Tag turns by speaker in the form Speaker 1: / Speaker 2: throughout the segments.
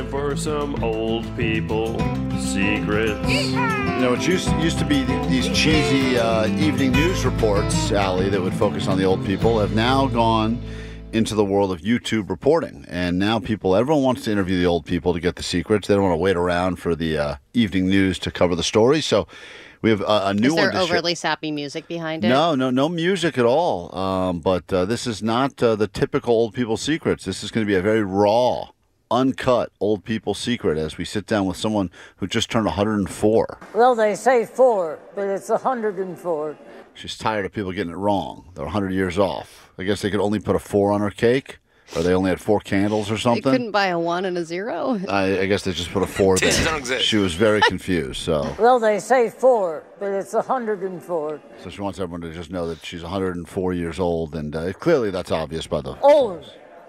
Speaker 1: for some old people secrets.
Speaker 2: You know, it used to be these cheesy evening news reports, Allie, that would focus on the old people, have now gone into the world of YouTube reporting. And now everyone wants to interview the old people to get the secrets. They don't want to wait around for the evening news to cover the story. So we have a new one.
Speaker 3: Is there overly sappy music behind it?
Speaker 2: No music at all. But this is not the typical old people secrets. This is going to be a very raw, uncut old people secret as we sit down with someone who just turned 104.
Speaker 4: Well, they say 4, but it's 104.
Speaker 2: She's tired of people getting it wrong. They're 100 years off. I guess they could only put a 4 on her cake, or they only had 4 candles or
Speaker 3: You
Speaker 2: something.
Speaker 3: couldn't buy a 1 and a 0?
Speaker 2: I guess they just put a 4 there.
Speaker 5: Dishes don't exist.
Speaker 2: She was very confused, so
Speaker 4: Well, they say 4, but it's 104.
Speaker 2: she wants everyone to just know that she's 104 years old, and clearly that's obvious by the...
Speaker 4: Old.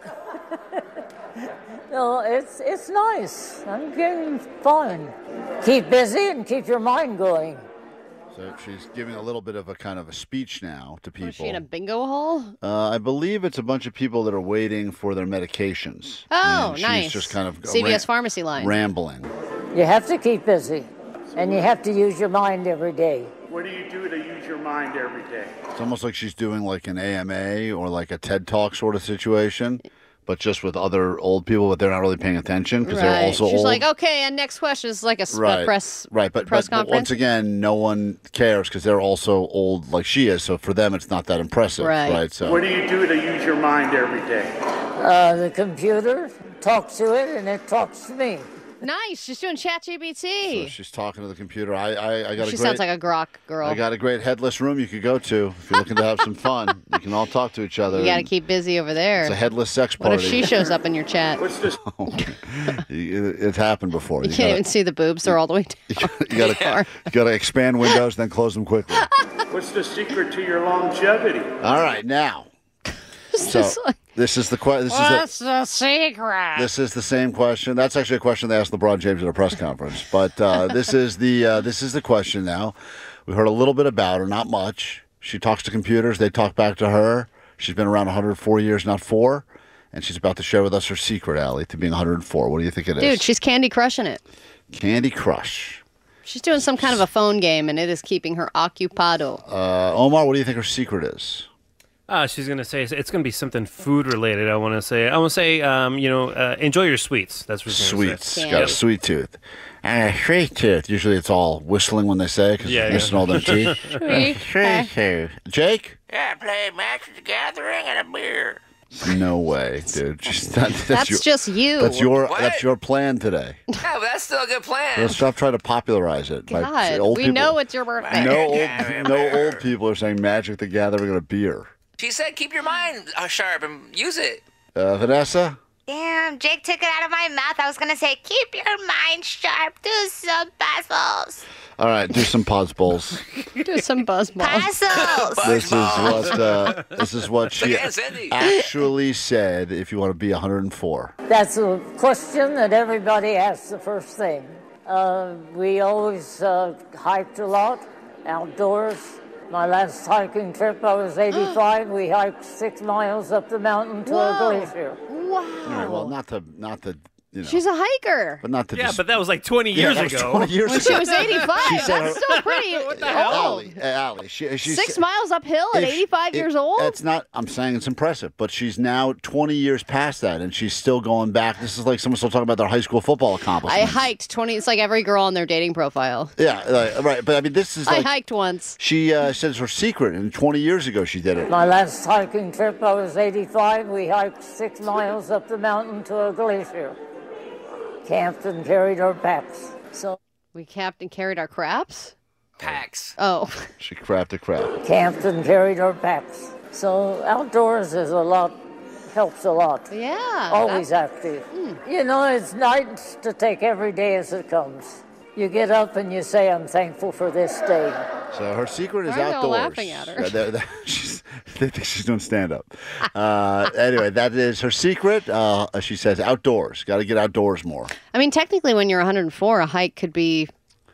Speaker 4: No, it's nice. I'm getting fine. Keep busy and keep your mind going.
Speaker 2: So she's giving a little bit of a kind of a speech now to people.
Speaker 3: Was she in a bingo hall?
Speaker 2: I believe it's a bunch of people that are waiting for their medications.
Speaker 3: Oh,
Speaker 2: And
Speaker 3: nice.
Speaker 2: She's just kind of
Speaker 3: CVS pharmacy line.
Speaker 2: rambling.
Speaker 4: You have to keep busy, and you have to use your mind every day.
Speaker 6: What do you do to use your mind every day?
Speaker 2: It's almost like she's doing like an AMA or like a TED Talk sort of situation, but just with other old people, but they're not really paying attention because they're also
Speaker 3: She's
Speaker 2: old.
Speaker 3: like, okay, and next question is like a press
Speaker 2: But
Speaker 3: conference.
Speaker 2: once again, no one cares because they're also old like she is. So for them, it's not that impressive,
Speaker 3: Right.
Speaker 2: So
Speaker 6: What do you do to use your mind every day?
Speaker 4: The computer talks to it, and it talks to me.
Speaker 3: Nice. She's doing ChatGPT.
Speaker 2: so she's talking to the computer. I got
Speaker 3: She
Speaker 2: a great.
Speaker 3: sounds like a grok girl.
Speaker 2: I got a great headless room you could go to if you're looking to have some fun. You can all talk to each other.
Speaker 3: You got to
Speaker 2: and
Speaker 3: keep busy over there.
Speaker 2: It's a headless sex
Speaker 3: What
Speaker 2: party.
Speaker 3: if she shows up in your chat?
Speaker 6: What's this?
Speaker 2: It's happened before.
Speaker 3: You can't even see the boobs; they're all the way down.
Speaker 2: You got to expand windows, then close them quickly.
Speaker 6: What's the secret to your longevity?
Speaker 2: All right, now. So this is the question.
Speaker 3: What's the secret?
Speaker 2: This is the same question. That's actually a question they asked LeBron James at a press conference. But this is the question now. We heard a little bit about her, not much. She talks to computers. They talk back to her. She's been around 104 years, not 4. And she's about to share with us her secret, Allie, to being 104. What do you think it is?
Speaker 3: Dude, she's Candy Crushing it.
Speaker 2: Candy Crush.
Speaker 3: She's doing some kind of a phone game, and it is keeping her occupado.
Speaker 2: Omar, what do you think her secret is?
Speaker 1: She's gonna say it's gonna be something food related. I want to say, enjoy your sweets. That's what she's gonna say.
Speaker 2: Sweets. Got a sweet tooth. And a sweet tooth. Usually it's all whistling when they say it because
Speaker 1: Yeah,
Speaker 2: they're
Speaker 1: yeah.
Speaker 2: missing all them teeth. Sweet tooth. Jake?
Speaker 5: Yeah, play Magic the Gathering and a beer.
Speaker 2: No way, dude.
Speaker 3: That's just you.
Speaker 2: That's
Speaker 5: What?
Speaker 2: your plan today.
Speaker 5: Yeah, but that's still a good plan.
Speaker 2: Let's stop trying to popularize it.
Speaker 3: God,
Speaker 2: old
Speaker 3: we
Speaker 2: people,
Speaker 3: know it's your birthday.
Speaker 2: no old people are saying Magic the Gathering and a beer.
Speaker 5: She said keep your mind sharp and use it.
Speaker 2: Vanessa?
Speaker 7: Damn, Jake took it out of my mouth. I was going to say, keep your mind sharp. Do some puzzles.
Speaker 2: All right, do some pause bowls.
Speaker 3: Do some buzz balls.
Speaker 7: Puzzles.
Speaker 2: This is what she
Speaker 5: Look at Cindy.
Speaker 2: actually said if you want to be 104.
Speaker 4: That's a question that everybody asks the first thing. We always hiked a lot, outdoors. My last hiking trip, I was 85. We hiked 6 miles up the mountain to a glacier.
Speaker 3: Wow.
Speaker 2: All right, well, not the
Speaker 3: She's a hiker.
Speaker 2: but not the
Speaker 1: Yeah, but that was like 20 years
Speaker 2: that was
Speaker 1: ago.
Speaker 2: 20 years
Speaker 3: When
Speaker 2: ago.
Speaker 3: she was 85,
Speaker 2: said
Speaker 3: that's
Speaker 2: her-
Speaker 3: still pretty old.
Speaker 2: Allie, she
Speaker 3: 6 miles uphill at 85 years old?
Speaker 2: That's not, I'm saying it's impressive, but she's now 20 years past that, and she's still going back. This is like someone still talking about their high school football
Speaker 3: I
Speaker 2: accomplishments.
Speaker 3: hiked 20. It's like every girl on their dating profile.
Speaker 2: Yeah, right. But I mean, this is
Speaker 3: I
Speaker 2: like,
Speaker 3: hiked once.
Speaker 2: she says her secret, and 20 years ago she did it.
Speaker 4: My last hiking trip, I was 85. We hiked 6 miles up the mountain to a glacier. Camped and carried our packs. So
Speaker 3: We camped and carried our craps?
Speaker 5: Packs.
Speaker 3: Oh.
Speaker 2: She crapped a crap.
Speaker 4: camped and carried our packs. So outdoors is helps a lot.
Speaker 3: Yeah.
Speaker 4: Always active. You know, it's nice to take every day as it comes. You get up and you say, I'm thankful for this day.
Speaker 2: So her secret is
Speaker 3: Why are they all
Speaker 2: outdoors.
Speaker 3: laughing at her?
Speaker 2: They think she's doing stand-up. Anyway, that is her secret. She says outdoors. Got to get outdoors more.
Speaker 3: I mean, technically, when you're 104, a hike could be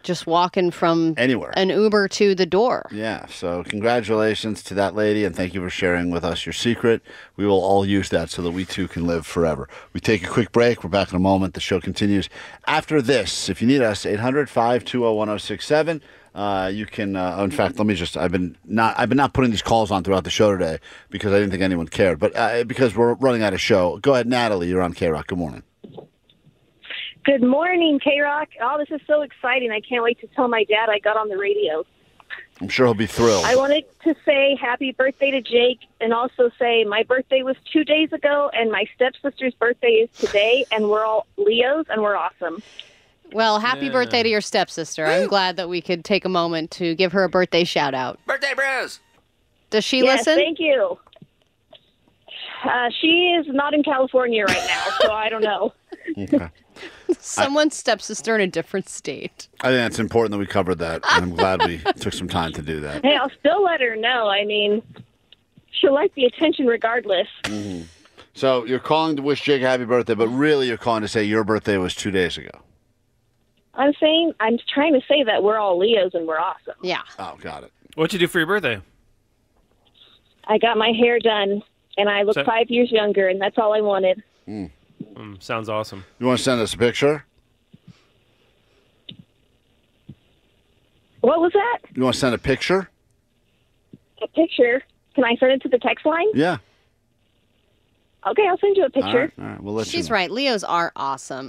Speaker 3: just walking from
Speaker 2: Anywhere.
Speaker 3: an Uber to the door.
Speaker 2: Yeah, so congratulations to that lady, and thank you for sharing with us your secret. We will all use that so that we too can live forever. We take a quick break. We're back in a moment. The show continues after this. If you need us, 800-520-1067. You can. In fact, let me just. I've been not putting these calls on throughout the show today because I didn't think anyone cared. But because we're running out of show, go ahead, Natalie. You're on K-Rock. Good morning.
Speaker 8: Good morning, K-Rock. Oh, this is so exciting. I can't wait to tell my dad I got on the radio.
Speaker 2: I'm sure he'll be thrilled.
Speaker 8: I wanted to say happy birthday to Jake and also say my birthday was 2 days ago and my stepsister's birthday is today, and we're all Leos and we're awesome.
Speaker 3: Well, happy birthday to your stepsister. I'm glad that we could take a moment to give her a birthday shout out.
Speaker 5: Birthday bros.
Speaker 3: Does she
Speaker 8: Yes,
Speaker 3: listen?
Speaker 8: thank you. She is not in California right now, so I don't know.
Speaker 2: Okay.
Speaker 3: Someone's stepsister in a different state.
Speaker 2: I think it's important that we covered that, and I'm glad we took some time to do that.
Speaker 8: Hey, I'll still let her know. I mean, she'll like the attention regardless.
Speaker 2: Mm-hmm. So you're calling to wish Jake a happy birthday, but really you're calling to say your birthday was 2 days ago.
Speaker 8: I'm trying to say that we're all Leos and we're awesome.
Speaker 3: Yeah.
Speaker 2: Oh, got it.
Speaker 1: What'd you do for your birthday?
Speaker 8: I got my hair done, and I look
Speaker 1: So-
Speaker 8: 5 years younger, and that's all I wanted.
Speaker 1: Sounds awesome.
Speaker 2: You want to send us a picture?
Speaker 8: What was that?
Speaker 2: You want to send a picture?
Speaker 8: A picture? Can I send it to the text line?
Speaker 2: Yeah.
Speaker 8: Okay, I'll send you a
Speaker 2: All
Speaker 8: picture.
Speaker 2: right. We'll let
Speaker 3: She's
Speaker 2: you know.
Speaker 3: right. Leos are awesome.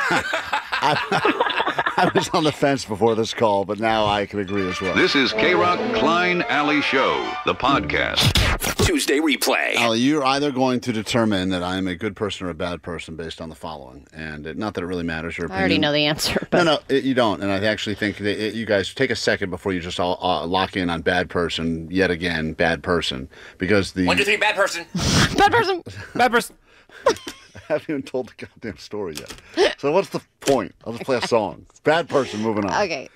Speaker 2: I was on the fence before this call, but now I can agree as well.
Speaker 9: This is K-Rock Klein Alley Show, the podcast.
Speaker 10: Tuesday replay.
Speaker 2: Ali, you're either going to determine that I am a good person or a bad person based on the following, and not that it really matters. Your
Speaker 3: I already
Speaker 2: opinion.
Speaker 3: know the answer. But
Speaker 2: No, you don't. And I actually think that you guys take a second before you just all lock in on bad person, yet again, bad person. Because the...
Speaker 5: 1, 2, 3, bad person.
Speaker 3: Bad person.
Speaker 1: Bad person.
Speaker 2: I haven't even told the goddamn story yet. So what's the point? I'll just play a song. Bad person, moving on.
Speaker 3: Okay.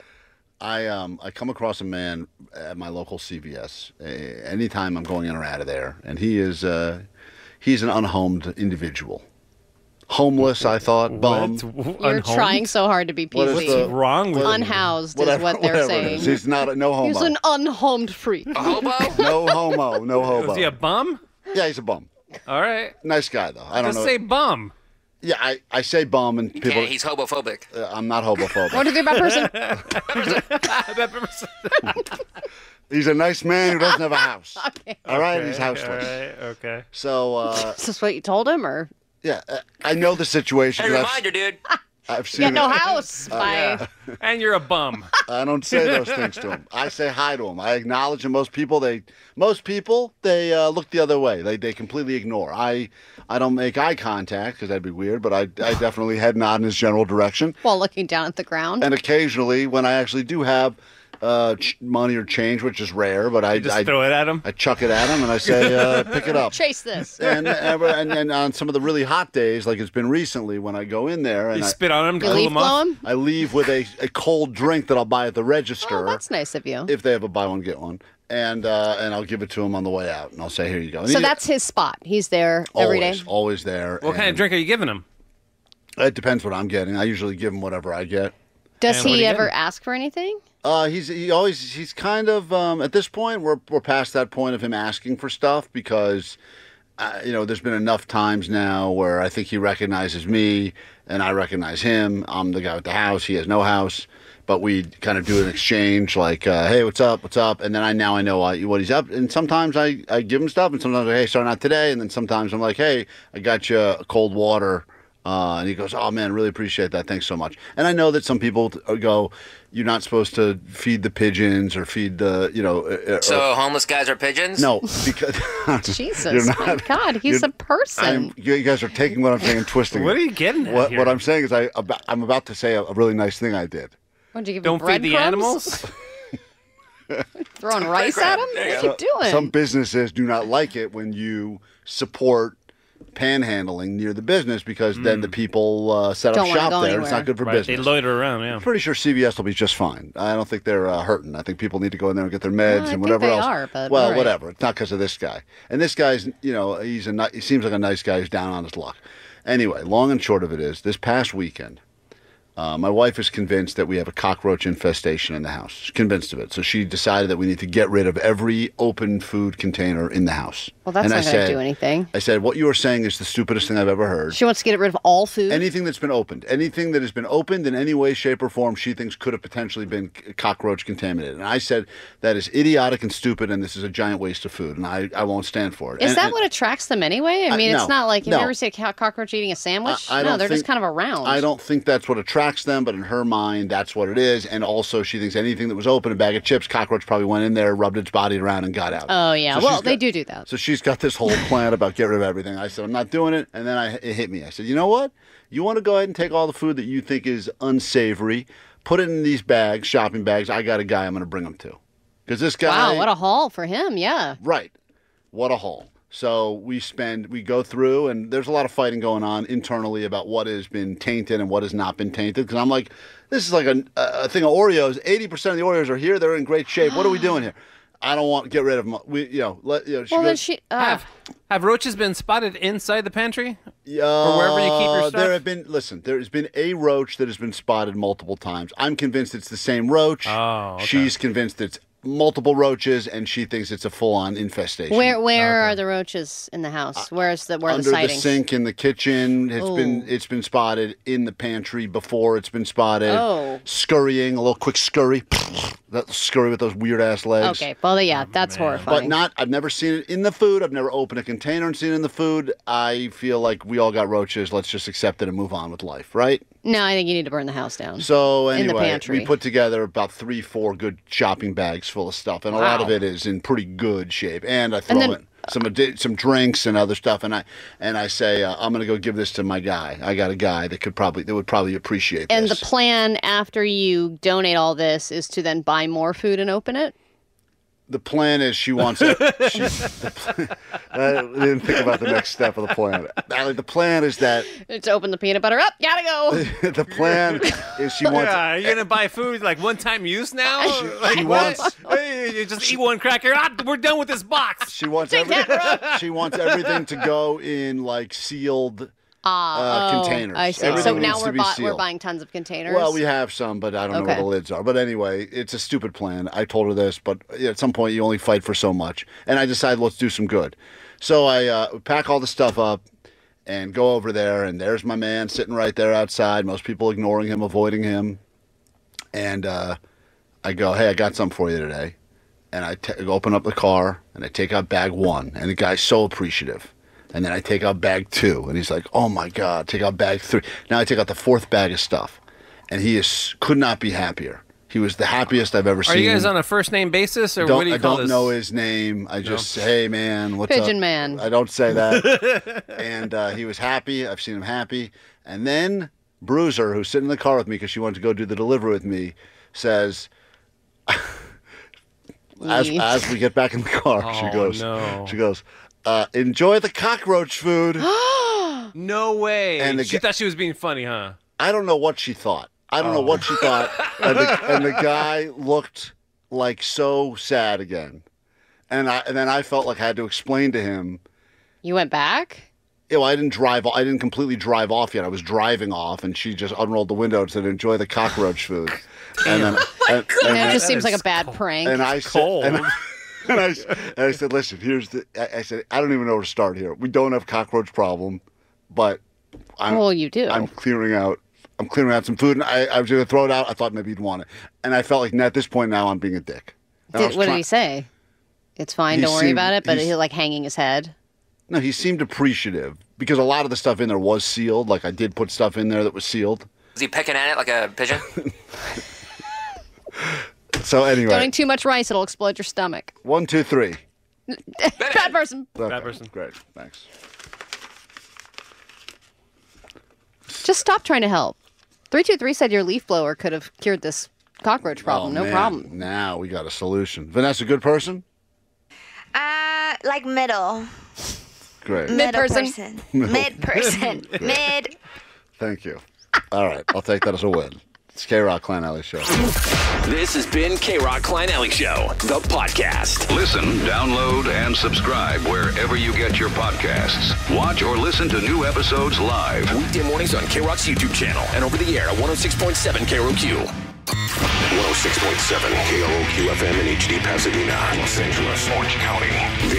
Speaker 2: I come across a man at my local CVS anytime I'm going in or out of there, and he's an unhomed individual. Homeless, I thought, bum.
Speaker 3: You're trying so hard to be
Speaker 2: What is
Speaker 3: PC.
Speaker 2: the-
Speaker 1: Wrong with
Speaker 3: Unhoused
Speaker 2: Whatever-
Speaker 3: is what they're
Speaker 2: whatever it
Speaker 3: saying.
Speaker 2: is. He's not no homo.
Speaker 3: He's an unhomed freak.
Speaker 5: A hobo?
Speaker 2: No homo, no hobo.
Speaker 1: Was he a bum?
Speaker 2: Yeah, he's a bum.
Speaker 1: All right.
Speaker 2: Nice guy though. I don't
Speaker 1: Just
Speaker 2: know.
Speaker 1: say bum.
Speaker 2: Yeah, I say bum, and people.
Speaker 5: Yeah, he's hobophobic.
Speaker 2: I'm not homophobic.
Speaker 3: What did you bad person?
Speaker 1: Bad person.
Speaker 2: He's a nice man who doesn't have a house.
Speaker 3: Okay.
Speaker 2: All right, he's
Speaker 1: All
Speaker 2: houseless.
Speaker 1: right. Okay.
Speaker 2: So
Speaker 3: Is this what you told him, or
Speaker 2: yeah, I know the situation.
Speaker 5: Hey,
Speaker 2: 'cause
Speaker 5: reminder, dude.
Speaker 2: I've seen
Speaker 3: yeah, no
Speaker 2: it.
Speaker 3: house? Bye.
Speaker 1: And you're a bum.
Speaker 2: I don't say those things to him. I say hi to him. I acknowledge him. Most people they look the other way. They completely ignore. I don't make eye contact because that'd be weird. But I definitely head nod in his general direction.
Speaker 3: While looking down at the ground.
Speaker 2: And occasionally, when I actually do have money or change, which is rare, but I
Speaker 1: Just throw it at him.
Speaker 2: I chuck it at him and I say, pick it up.
Speaker 3: Chase this.
Speaker 2: And on some of the really hot days, like it's been recently, when I go in there and
Speaker 1: You spit on him to
Speaker 3: You
Speaker 1: cool
Speaker 3: leaf
Speaker 1: him off.
Speaker 3: blow him?
Speaker 2: I leave with a cold drink that I'll buy at the register.
Speaker 3: Oh, that's nice of you.
Speaker 2: If they have a buy one get one, and I'll give it to him on the way out, and I'll say, "Here you go." And
Speaker 3: So
Speaker 2: he-
Speaker 3: that's his spot. He's there every day.
Speaker 2: always there.
Speaker 1: What kind of
Speaker 2: and
Speaker 1: drink are you giving him?
Speaker 2: It depends what I'm getting. I usually give him whatever I get.
Speaker 3: Does
Speaker 1: And what do
Speaker 3: he
Speaker 1: you
Speaker 3: ever
Speaker 1: get?
Speaker 3: ask for anything?
Speaker 2: He's kind of at this point we're past that point of him asking for stuff because there's been enough times now where I think he recognizes me and I recognize him. I'm the guy with the house. He has no house. But we kind of do an exchange like, hey, what's up? And then I know what he's up. And sometimes I give him stuff, and sometimes hey, sorry, not today. And then sometimes I'm like, hey, I got you cold water. And he goes, oh, man, really appreciate that. Thanks so much. And I know that some people go, you're not supposed to feed the pigeons or feed the,
Speaker 5: So homeless guys are pigeons?
Speaker 2: No, because
Speaker 3: Jesus, my God, he's a person.
Speaker 2: You guys are taking what I'm saying and twisting
Speaker 1: What
Speaker 2: it.
Speaker 1: are you getting at
Speaker 2: What
Speaker 1: here?
Speaker 2: I'm saying is I'm about to say a really nice thing I did.
Speaker 3: What, did you give
Speaker 1: Don't
Speaker 3: him
Speaker 1: feed the
Speaker 3: breadcrumbs?
Speaker 1: animals.
Speaker 3: Throwing rice at him? What are you doing?
Speaker 2: Some businesses do not like it when you support panhandling near the business because then the people set
Speaker 3: Don't
Speaker 2: up
Speaker 3: wanna
Speaker 2: shop
Speaker 3: go
Speaker 2: there.
Speaker 3: anywhere.
Speaker 2: It's not good for
Speaker 1: Right. They
Speaker 2: business.
Speaker 1: loiter around. Yeah.
Speaker 2: I'm pretty sure CVS will be just fine. I don't think they're hurting. I think people need to go in there and get their meds
Speaker 3: I
Speaker 2: and
Speaker 3: think
Speaker 2: whatever
Speaker 3: they
Speaker 2: else.
Speaker 3: are, but
Speaker 2: well,
Speaker 3: all right.
Speaker 2: whatever. It's not because of this guy. And this guy's, he seems like a nice guy who's down on his luck. Anyway, long and short of it is, this past weekend, My wife is convinced that we have a cockroach infestation in the house. She's convinced of it. So she decided that we need to get rid of every open food container in the house.
Speaker 3: Well, that's not going to do anything.
Speaker 2: I said, what you are saying is the stupidest thing I've ever heard.
Speaker 3: She wants to get rid of all food?
Speaker 2: Anything that's been opened. Anything that has been opened in any way, shape, or form she thinks could have potentially been cockroach contaminated. And I said, that is idiotic and stupid, and this is a giant waste of food, and I won't stand for it.
Speaker 3: Is that what attracts them anyway? I mean, it's not like, have you ever seen a cockroach eating a sandwich?
Speaker 2: No,
Speaker 3: they're just kind of around.
Speaker 2: I don't think that's what attracts them, but in her mind, that's what it is. And also, she thinks anything that was open, a bag of chips, cockroach probably went in there, rubbed its body around, and got out.
Speaker 3: Oh, yeah. So they do that.
Speaker 2: So she's got this whole plan about get rid of everything. I said, I'm not doing it. And then it hit me. I said, you know what? You want to go ahead and take all the food that you think is unsavory, put it in these bags, shopping bags. I got a guy I'm going to bring them to. Because this guy...
Speaker 3: Wow, what a haul for him, yeah.
Speaker 2: Right. What a haul. So we go through, and there's a lot of fighting going on internally about what has been tainted and what has not been tainted. Because I'm like, this is like a thing of Oreos. 80% of the Oreos are here. They're in great shape. What are we doing here? I don't want to get rid of them.
Speaker 1: Have roaches been spotted inside the pantry? Or wherever you keep your stuff?
Speaker 2: There has been a roach that has been spotted multiple times. I'm convinced it's the same roach.
Speaker 1: Oh, okay.
Speaker 2: She's convinced it's multiple roaches, and she thinks it's a full-on infestation.
Speaker 3: Where are the roaches in the house? Where the sightings?
Speaker 2: Under the sink in the kitchen. It's been spotted in the pantry before. It's been spotted.
Speaker 3: Oh.
Speaker 2: Scurrying, a little quick scurry. That scurry with those weird ass legs.
Speaker 3: Okay, well, yeah, that's horrifying.
Speaker 2: But I've never seen it in the food. I've never opened a container and seen it in the food. I feel like we all got roaches. Let's just accept it and move on with life, right?
Speaker 3: No, I think you need to burn the house down.
Speaker 2: So anyway,
Speaker 3: in the pantry.
Speaker 2: We put together about 3-4 good shopping bags full of stuff, and a lot of it is in pretty good shape. And I throw in some drinks and other stuff, and I say I'm going to go give this to my guy. I got a guy that would probably appreciate this.
Speaker 3: And the plan after you donate all this is to then buy more food and open it?
Speaker 2: The plan is she wants it. I didn't think about the next step of the plan. The plan is that...
Speaker 3: It's open the peanut butter up. Gotta go.
Speaker 2: The plan is she wants...
Speaker 1: Are you going to buy food like one-time use now?
Speaker 2: She wants...
Speaker 1: Hey, you just eat one cracker. We're done with this box.
Speaker 2: She wants everything to go in like sealed... containers.
Speaker 3: I see.
Speaker 2: Everything
Speaker 3: so now we're buying tons of containers?
Speaker 2: Well, we have some, but I don't know where the lids are. But anyway, it's a stupid plan. I told her this, but at some point you only fight for so much. And I decided, let's do some good. So I pack all the stuff up and go over there, and there's my man sitting right there outside. Most people ignoring him, avoiding him. And I go, hey, I got something for you today. And I open up the car, and I take out bag 1. And the guy's so appreciative. And then I take out bag 2, and he's like, oh, my God, take out bag 3. Now I take out the 4th bag of stuff, and he could not be happier. He was the happiest I've ever seen.
Speaker 1: Are you guys on a first-name basis, or what do you call this?
Speaker 2: I don't know his name. I just say, hey, man, what's
Speaker 3: Pigeon
Speaker 2: up?
Speaker 3: Man.
Speaker 2: I don't say that. And he was happy. I've seen him happy. And then Bruiser, who's sitting in the car with me because she wanted to go do the delivery with me, says... As we get back in the car, she goes, enjoy the cockroach food.
Speaker 1: No way.
Speaker 2: And
Speaker 1: she thought she was being funny, huh?
Speaker 2: I don't know what she thought. And the guy looked like so sad again. And then I felt like I had to explain to him.
Speaker 3: You went back?
Speaker 2: Yeah, well, I didn't completely drive off yet. I was driving off, and she just unrolled the window and said, enjoy the cockroach food. And then,
Speaker 3: it just seems like a bad prank.
Speaker 2: And I said, listen, I said, I don't even know where to start here. We don't have cockroach problem, but
Speaker 3: you do.
Speaker 2: I'm clearing out some food, and I was going to throw it out. I thought maybe you'd want it. And I felt like at this point now I'm being a dick.
Speaker 3: What did he say? It's fine, don't worry about it, but he's like hanging his head.
Speaker 2: No, he seemed appreciative because a lot of the stuff in there was sealed. Like I did put stuff in there that was sealed.
Speaker 5: Was he pecking at it like a pigeon?
Speaker 2: So anyway.
Speaker 3: Don't eat too much rice, it'll explode your stomach.
Speaker 2: 1, 2, 3.
Speaker 3: Bad person.
Speaker 2: Okay.
Speaker 1: Bad person.
Speaker 2: Great, thanks.
Speaker 3: Just stop trying to help. 323 said your leaf blower could have cured this cockroach problem. No problem.
Speaker 2: Now we got a solution. Vanessa, good person?
Speaker 7: Like middle.
Speaker 2: Great.
Speaker 7: Mid-person. Mid-person. Mid.
Speaker 2: Thank you. All right, I'll take that as a win. It's K-Rock Klein Alley Show.
Speaker 10: This has been K-Rock Klein Alley Show, the podcast.
Speaker 9: Listen, download, and subscribe wherever you get your podcasts. Watch or listen to new episodes live.
Speaker 10: Weekday mornings on K-Rock's YouTube channel and over the air at 106.7 KROQ.
Speaker 11: 106.7 KROQ FM in HD Pasadena, Los Angeles, Orange County.